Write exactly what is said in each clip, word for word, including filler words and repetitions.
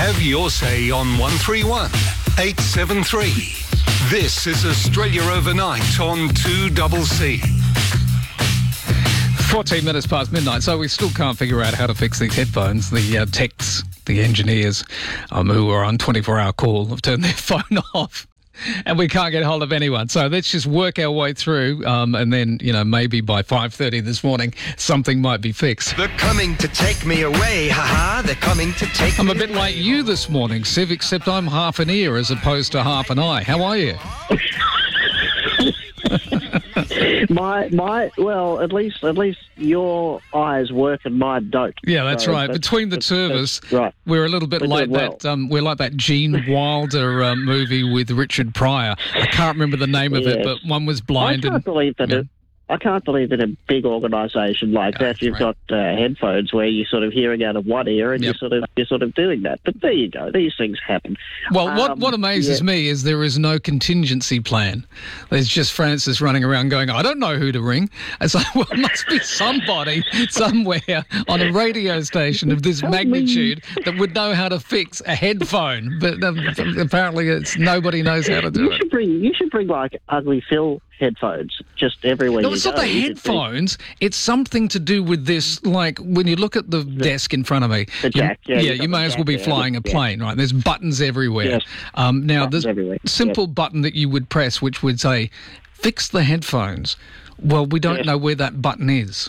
Have your say on one three one, eight seven three. This is Australia Overnight on two C C. fourteen minutes past midnight, so we still can't figure out how to fix these headphones. The uh, techs, the engineers um, who are on twenty-four hour call have turned their phone off. And we can't get hold of anyone. So let's just work our way through um, and then, you know, maybe by five thirty this morning, something might be fixed. They're coming to take me away, haha. They're coming to take I'm me a bit away. like you this morning, Siv, except I'm half an ear as opposed to half an eye. How are you? my my well, at least at least your eyes work and mine don't. Yeah, that's So right. that's- Between the that's- two of that's us, right. we're a little bit We're like doing well. that. Um, we're like that Gene Wilder uh, movie with Richard Pryor. I can't remember the name of it, Yes. but one was I blind. can't and believe that. yeah. It, I can't believe that a big organisation like Yeah, that, you've right. got uh, headphones where you're sort of hearing out of one ear and Yep. you're sort of you're sort of doing that. But there you go. These things happen. Well, what, Um, what amazes yeah. me is there is no contingency plan. There's just Francis running around going, I don't know who to ring. It's like, well, it must be somebody somewhere on a radio station of this Help me. magnitude that would know how to fix a headphone. But um, apparently it's nobody knows how to do You it. should bring you should bring like Ugly Phil headphones just everywhere No, you it's go. not the You should bring headphones. It's something to do with this. Like when you look at the, desk in front of me, the jack, you, yeah, you've got you may the as well jack be there, flying a yeah. plane, right? There's buttons everywhere. Yes. Um, now, Buttons there's everywhere, a simple button that you would press, which would say, "Fix the headphones." Well, we don't Yes. know where that button is.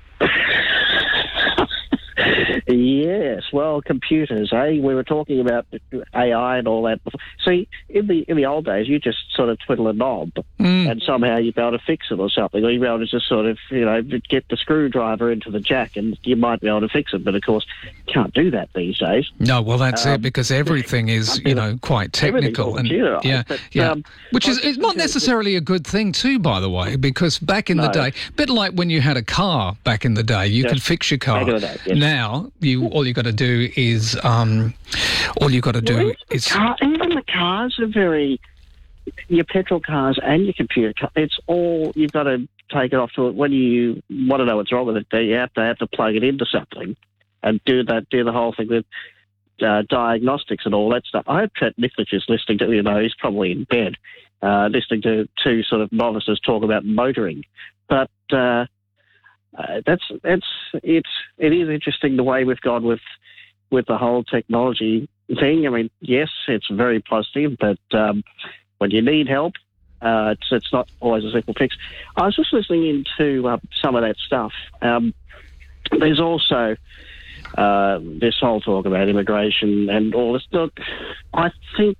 Yes, well, computers, eh? We were talking about A I and all that before. See, in the in the old days, you just sort of twiddle a knob Mm. and somehow you'd be able to fix it or something, or you'd be able to just sort of, you know, get the screwdriver into the jack and you might be able to fix it. But, of course, you can't do that these days. No, well, that's Um, it, because everything is, you know, quite everything's technical. all And computerised, yeah, but, yeah. um, Which I is was it's just not thinking- necessarily a good thing too, by the way, because back in the No. day, bit like when you had a car back in the day, you Yes. could fix your car. Back in the day, yes. Now, you all you got to do is, um, all you got to Well, do even the is. car- even the cars are very, your petrol cars and your computer car, it's all, you've got to take it off to it. When you want to know what's wrong with it, you have to have to plug it into something and do that, do the whole thing with uh, diagnostics and all that stuff. I hope Trent Nicholas is listening to, you know, he's probably in bed, uh, listening to two sort of novices talk about motoring. But uh, uh, that's, that's, it's, it is interesting the way we've gone with, with the whole technology thing. I mean, yes, it's very positive, but um, when you need help, uh, it's, it's not always a simple fix. I was just listening into uh, some of that stuff. Um, there's also uh, this whole talk about immigration and all this. Look, I think,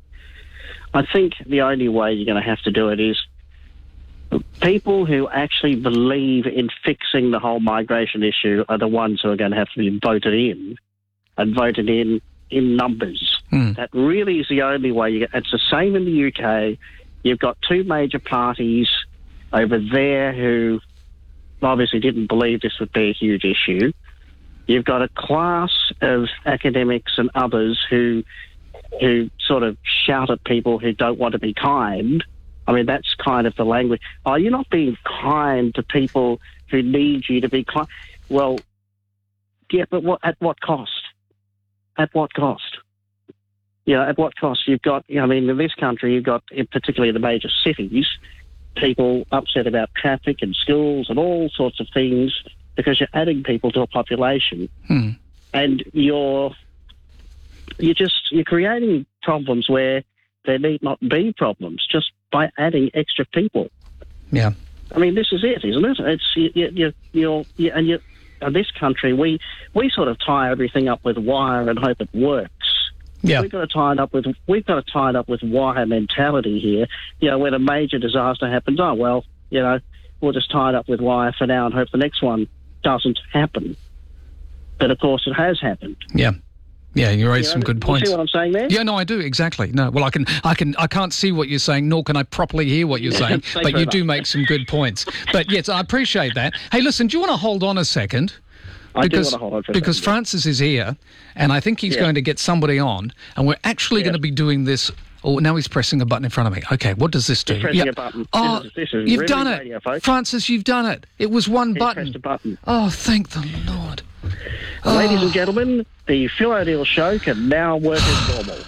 I think the only way you're going to have to do it is people who actually believe in fixing the whole migration issue are the ones who are going to have to be voted in, and voted in in numbers. Hmm. That really is the only way you get. It's the same in the U K. You've got two major parties over there who obviously didn't believe this would be a huge issue. You've got a class of academics and others who who sort of shout at people who don't want to be kind. I mean, that's kind of the language. Oh, you're not being kind to people who need you to be kind. Well, yeah, but what, at what cost? At what cost? You know, at what cost? You've got, I mean, in this country, you've got, in particularly the major cities, people upset about traffic and schools and all sorts of things because you're adding people to a population, Hmm. and you're you're just you're creating problems where there need not be problems just by adding extra people. Yeah. I mean, this is it, isn't it? It's you, you, you, you're, you, and you, in this country, we we sort of tie everything up with wire and hope it works. Yeah. We've got to tie it up with we've got to tie it up with wire mentality here. You know, when a major disaster happens, oh well, you know, we'll just tie it up with wire for now and hope the next one doesn't happen. But of course, it has happened. Yeah. Yeah, you raised You know, some good you points. see what I'm saying there? Yeah, no, I do, exactly. No, well, I can, I can, I can't see what you're saying, nor can I properly hear what you're saying. Thanks But very you do much. make some good points. But yes, I appreciate that. Hey, listen, do you want to hold on a second? I do Because want to hold on for a because second. Francis is here, and I think he's Yeah. going to get somebody on, and we're actually Yeah. going to be doing this. Oh, now he's pressing a button in front of me. Okay, what does this do? He's pressing a button. Oh, This is- this is you've really done it, radio, folks. Francis. You've done it. It was one He button. pressed a button. Oh, thank the Lord. Oh. Ladies and gentlemen, the Phil O'Neill Show can now work as normal.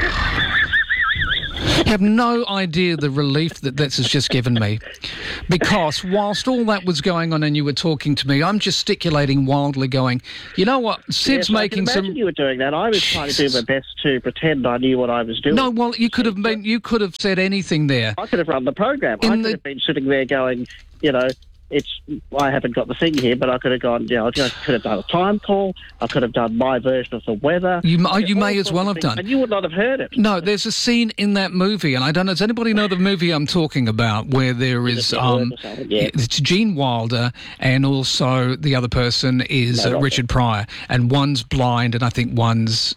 You have no idea the relief that this has just given me. Because whilst all that was going on and you were talking to me, I'm gesticulating wildly going, you know what, Siv's yes, making I can imagine some... you were doing that. I was Jesus. trying to do my best to pretend I knew what I was doing. No, well, you could have been, you could have said anything there. I could have run the program. In I could the... have been sitting there going, you know, it's I haven't got the thing here, but I could have gone, you know, I could have done a time call. I could have done my version of the weather. You, oh, you may as well have done. And you would not have heard it. No, there's a scene in that movie, and I don't know, does anybody know the movie I'm talking about, where there is, um, yeah. it's Gene Wilder, and also the other person is No, uh, Richard Pryor, and one's blind, and I think one's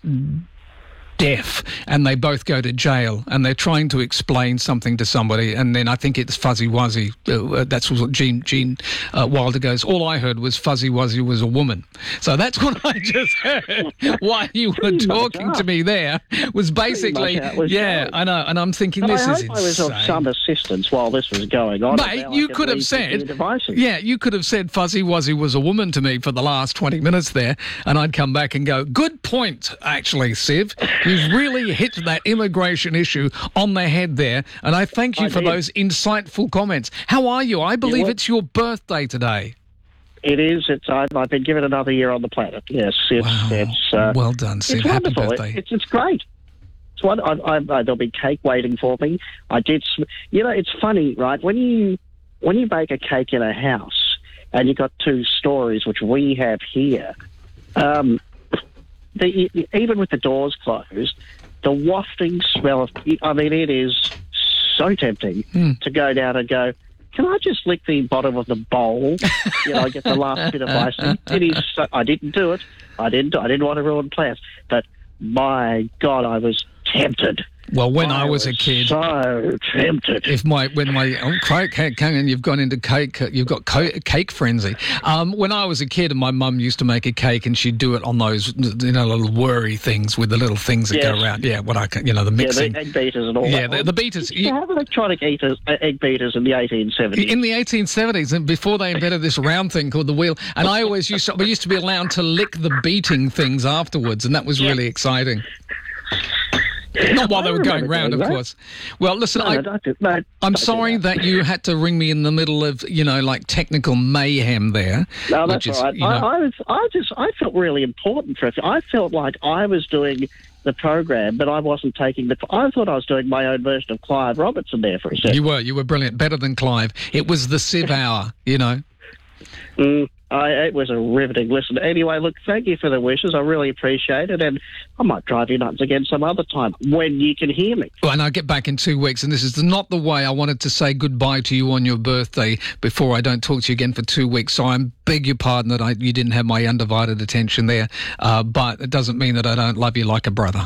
deaf, and they both go to jail, and they're trying to explain something to somebody, and then I think it's Fuzzy Wuzzy. Uh, that's what Gene Gene uh, Wilder goes, all I heard was Fuzzy Wuzzy was a woman. So that's what I just heard while you were talking to me there, was basically, was yeah, going. I know, and I'm thinking, but this I is hope insane. I was of some assistance while this was going on. Mate, you could have said, yeah, you could have said Fuzzy Wuzzy was a woman to me for the last twenty minutes there, and I'd come back and go, good point, actually, Siv. You've really hit that immigration issue on the head there, and I thank you I for did. those insightful comments. How are you? I believe Yeah, it's your birthday today. It is. It's. I've, I've been given another year on the planet. Yes, it's. Wow. It's. Uh, well done, Siv. It's Happy wonderful. birthday. It, it's. It's great. It's one. I, I, I, there'll be cake waiting for me. I did. You know, it's funny, right? When you when you bake a cake in a house and you've got two stories, which we have here, um, the, even with the doors closed, the wafting smell of, I mean, it is so tempting mm. to go down and go, can I just lick the bottom of the bowl? You know, I get the last bit of icing. It is so, I didn't do it. I didn't I didn't want to ruin plans. But my God, I was tempted. Well, when I, I was, was a kid, so tempted. If my when my oh, cake, cake, and you've gone into cake, you've got co- cake frenzy. Um, when I was a kid, and my mum used to make a cake, and she'd do it on those, you know, little whirry things with the little things that yes. go around. Yeah, what I can, you know, the mixing. Yeah, the egg beaters and all yeah, that. the, the beaters. You have electronic eaters, uh, egg beaters in the eighteen seventies. In the eighteen seventies, and before they invented this round thing called the wheel, and I always used to, we used to be allowed to lick the beating things afterwards, and that was yeah. really exciting. Not while they were going round, of course. Well, listen, no, I, no, don't do, no, I'm don't sorry that. that you had to ring me in the middle of, you know, like technical mayhem there. No, that's is, all right. You know, I, I was, I just, I felt really important for it. I felt like I was doing the program, but I wasn't taking the. I thought I was doing my own version of Clive Robertson there for a second. You were, you were brilliant, better than Clive. It was the Siv hour, you know. Mm, I, it was a riveting listen. Anyway, look, thank you for the wishes. I really appreciate it, and I might drive you nuts again some other time when you can hear me. Well, and I'll get back in two weeks, and this is not the way I wanted to say goodbye to you on your birthday before I don't talk to you again for two weeks. So I beg your pardon that I, you didn't have my undivided attention there, uh, but it doesn't mean that I don't love you like a brother.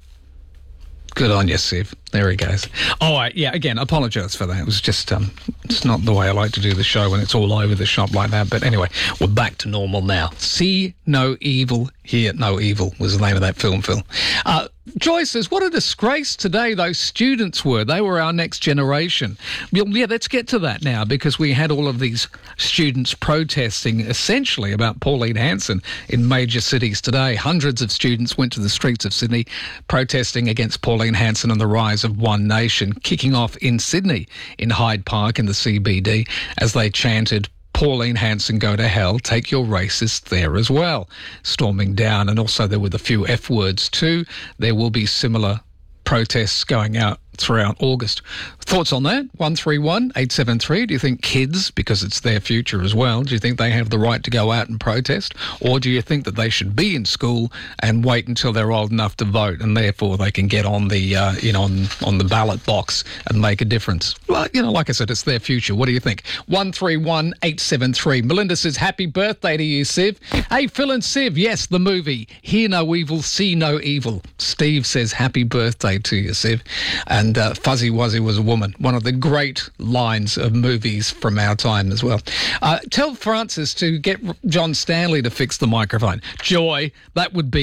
Good on you, Siv. There he goes. All right, yeah, again, apologise for that. It was just, um, it's not the way I like to do the show when it's all over the shop like that. But anyway, we're back to normal now. See no evil, hear no evil was the name of that film, Phil. Uh, Joy says, what a disgrace today those students were. They were our next generation. Well, yeah, let's get to that now, because we had all of these students protesting essentially about Pauline Hanson in major cities today. Hundreds of students went to the streets of Sydney protesting against Pauline Hanson and the rise of One Nation, kicking off in Sydney in Hyde Park in the C B D as they chanted, Pauline Hanson, go to hell, take your racists there as well, storming down. And also there were the few F words too. There will be similar protests going out throughout August. Thoughts on that? one three one eight seven three. Do you think kids, because it's their future as well, do you think they have the right to go out and protest? Or do you think that they should be in school and wait until they're old enough to vote, and therefore they can get on the, uh, you know, on, on the ballot box and make a difference? Well, you know, like I said, it's their future. What do you think? one three one eight seven three. Melinda says, happy birthday to you, Siv. Hey, Phil and Siv, yes, the movie. Hear no evil, see no evil. Steve says, happy birthday to you, Siv. And uh, Fuzzy Wuzzy was a woman. One of the great lines of movies from our time as well. Uh, tell Francis to get John Stanley to fix the microphone. Joy, that would be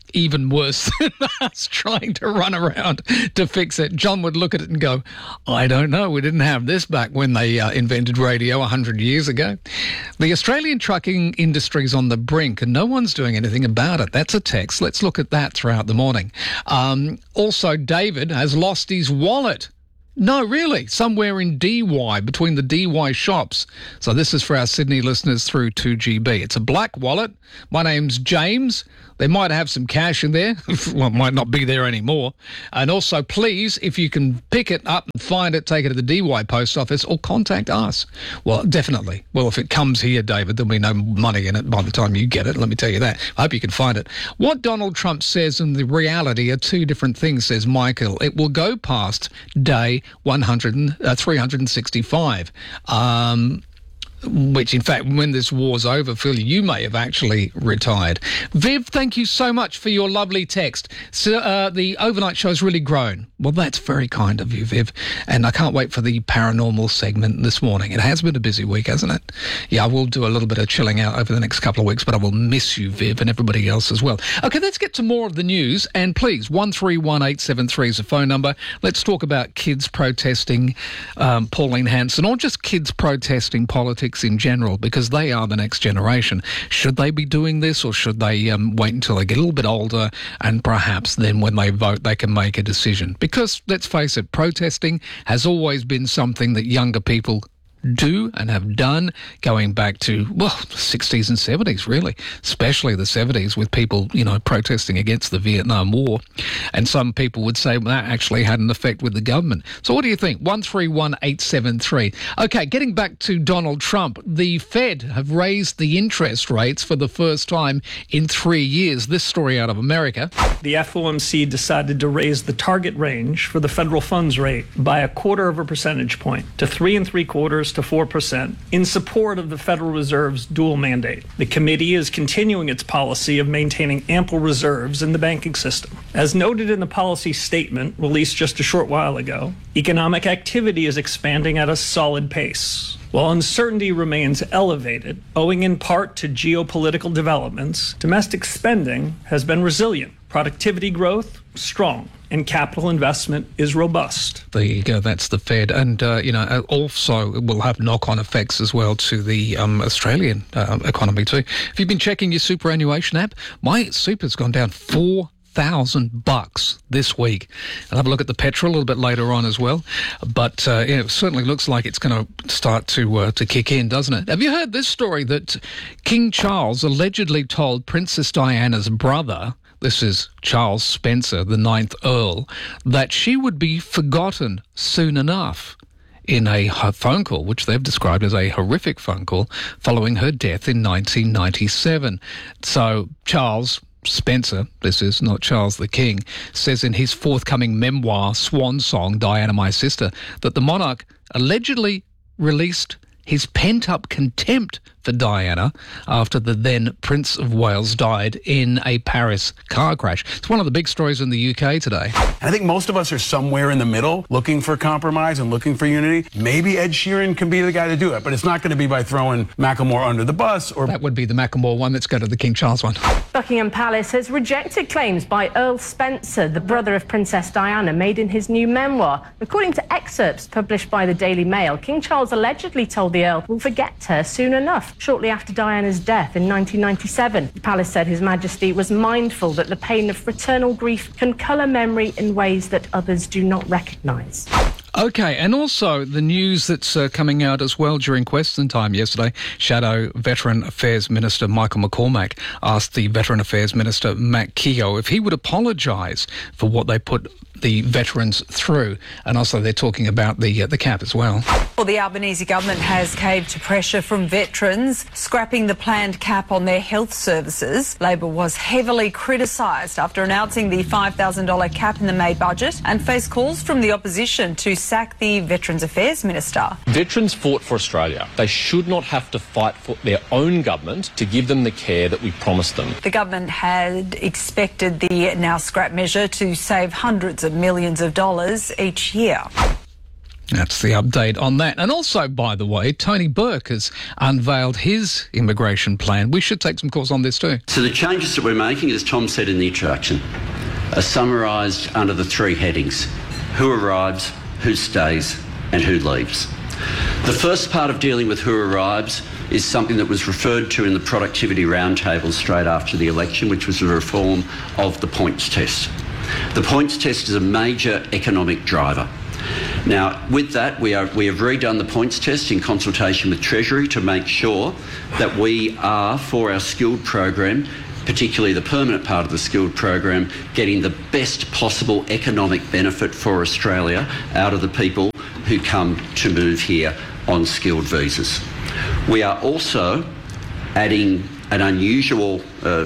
even worse than us trying to run around to fix it. John would look at it and go, I don't know, we didn't have this back when they uh, invented radio one hundred years ago. The Australian trucking industry is on the brink and no one's doing anything about it. That's a text. Let's look at that throughout the morning. Um, also, David has lost his wallet. No, really, somewhere in D Y, between the D Y shops. So this is for our Sydney listeners through two G B. It's a black wallet. My name's James. They might have some cash in there. Well, it might not be there anymore. And also, please, if you can pick it up and find it, take it to the D Y post office or contact us. Well, definitely. Well, if it comes here, David, there'll be no money in it by the time you get it. Let me tell you that. I hope you can find it. What Donald Trump says and the reality are two different things, says Michael. It will go past day one hundred, uh, three hundred sixty-five. Um... Which, in fact, when this war's over, Phil, you may have actually retired. Viv, thank you so much for your lovely text. So, uh, the overnight show's really grown. Well, that's very kind of you, Viv. And I can't wait for the paranormal segment this morning. It has been a busy week, hasn't it? Yeah, I will do a little bit of chilling out over the next couple of weeks, but I will miss you, Viv, and everybody else as well. OK, let's get to more of the news. And please, one three one eight seven three is the phone number. Let's talk about kids protesting, um, Pauline Hanson, or just kids protesting politics in general, because they are the next generation. Should they be doing this, or should they um, wait until they get a little bit older and perhaps then when they vote they can make a decision? Because let's face it, protesting has always been something that younger people do and have done going back to, well, the sixties and seventies, really, especially the seventies, with people, you know, protesting against the Vietnam War. And some people would say, well, that actually had an effect with the government. So what do you think? one three one eight seven three. OK, getting back to Donald Trump, the Fed have raised the interest rates for the first time in three years. This story out of America. The F O M C decided to raise the target range for the federal funds rate by a quarter of a percentage point to three and three quarters to four percent in support of the Federal Reserve's dual mandate. The committee is continuing its policy of maintaining ample reserves in the banking system. As noted in the policy statement released just a short while ago, economic activity is expanding at a solid pace. While uncertainty remains elevated, owing in part to geopolitical developments, domestic spending has been resilient. Productivity growth, strong, and capital investment is robust. There you go. That's the Fed. And, uh, you know, also it will have knock-on effects as well to the um, Australian uh, economy too. If you've been checking your superannuation app, my super's gone down four thousand bucks this week. I'll have a look at the petrol a little bit later on as well. But uh, yeah, it certainly looks like it's going to start to uh, to kick in, doesn't it? Have you heard this story that King Charles allegedly told Princess Diana's brother, this is Charles Spencer, the ninth Earl, that she would be forgotten soon enough in a phone call, which they've described as a horrific phone call, following her death in nineteen ninety-seven. So Charles Spencer, this is not Charles the King, says in his forthcoming memoir, Swan Song, Diana, My Sister, that the monarch allegedly released his pent-up contempt for Diana after the then Prince of Wales died in a Paris car crash. It's one of the big stories in the U K today. I think most of us are somewhere in the middle, looking for compromise and looking for unity. Maybe Ed Sheeran can be the guy to do it, but it's not going to be by throwing Macklemore under the bus. Or that would be the Macklemore one. Let's go to the King Charles one. Buckingham Palace has rejected claims by Earl Spencer, the brother of Princess Diana, made in his new memoir. According to excerpts published by the Daily Mail, King Charles allegedly told the Earl will forget her soon enough, shortly after Diana's death in nineteen ninety-seven. The palace said His Majesty was mindful that the pain of fraternal grief can colour memory in ways that others do not recognise. OK, and also the news that's uh, coming out as well during question time yesterday, Shadow Veteran Affairs Minister Michael McCormack asked the Veteran Affairs Minister Matt Keogh if he would apologise for what they put the veterans through. And also they're talking about the uh, the cap as well. Well, the Albanese government has caved to pressure from veterans, scrapping the planned cap on their health services. Labor was heavily criticised after announcing the five thousand dollars cap in the May budget and faced calls from the opposition to sack the Veterans Affairs Minister. Veterans fought for Australia. They should not have to fight for their own government to give them the care that we promised them. The government had expected the now scrap measure to save hundreds of millions of dollars each year. That's the update on that. And also, by the way, Tony Burke has unveiled his immigration plan. We should take some calls on this too. So the changes that we're making, as Tom said in the introduction, are summarised under the three headings: who arrives, who stays and who leaves. The first part of dealing with who arrives is something that was referred to in the Productivity Roundtable straight after the election, which was the reform of the points test. The points test is a major economic driver. Now, with that, we, are, we have redone the points test in consultation with Treasury to make sure that we are, for our skilled program, particularly the permanent part of the skilled program, getting the best possible economic benefit for Australia out of the people who come to move here on skilled visas. We are also adding an unusual uh,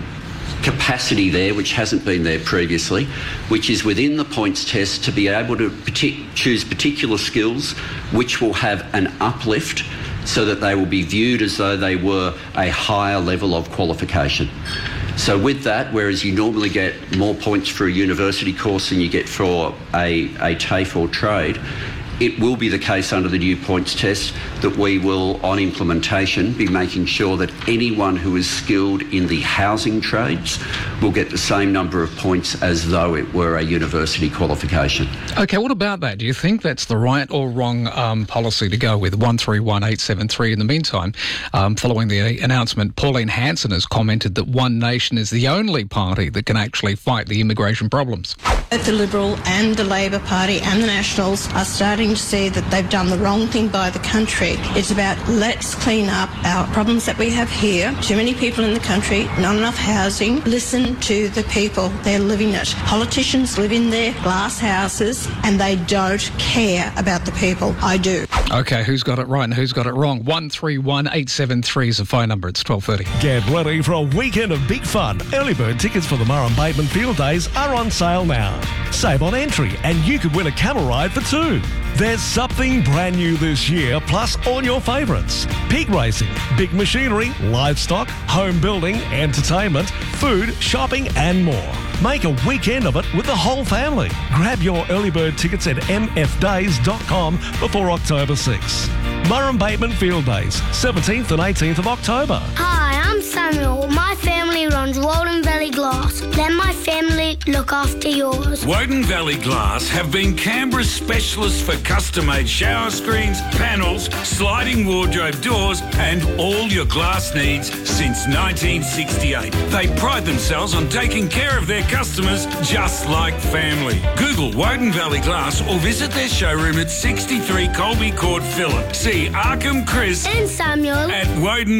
capacity there, which hasn't been there previously, which is within the points test to be able to partic- choose particular skills which will have an uplift so that they will be viewed as though they were a higher level of qualification. So with that, whereas you normally get more points for a university course than you get for a, a TAFE or trade, it will be the case under the new points test that we will, on implementation, be making sure that anyone who is skilled in the housing trades will get the same number of points as though it were a university qualification. OK, what about that? Do you think that's the right or wrong um, policy to go with? one three one eight seven three. In the meantime, um, following the announcement, Pauline Hanson has commented that One Nation is the only party that can actually fight the immigration problems. Both the Liberal and the Labor Party and the Nationals are starting to see that they've done the wrong thing by the country. It's about let's clean up our problems that we have here. Too many people in the country, not enough housing. Listen to the people. They're living it. Politicians live in their glass houses and they don't care about the people. I do. OK, who's got it right and who's got it wrong? one three one eight seven three is the phone number. It's twelve thirty. Get ready for a weekend of big fun. Early bird tickets for the Murrum Bateman Field Days are on sale now. Save on entry and you could win a camel ride for two. There's something brand new this year, plus all your favourites. Pig racing, big machinery, livestock, home building, entertainment, food, shopping and more. Make a weekend of it with the whole family. Grab your early bird tickets at m f days dot com before October sixth. Murrum Bateman Field Days, seventeenth and eighteenth of October. Hi, I'm Samuel. My family runs Woden Valley Glass. Let my family look after yours. Woden Valley Glass have been Canberra's specialists for custom-made shower screens, panels, sliding wardrobe doors and all your glass needs since nineteen sixty-eight. They pride themselves on taking care of their customers just like family. Google Woden Valley Glass or visit their showroom at sixty-three Colby Court, Phillip. See Arkham, Chris and Samuel at Woden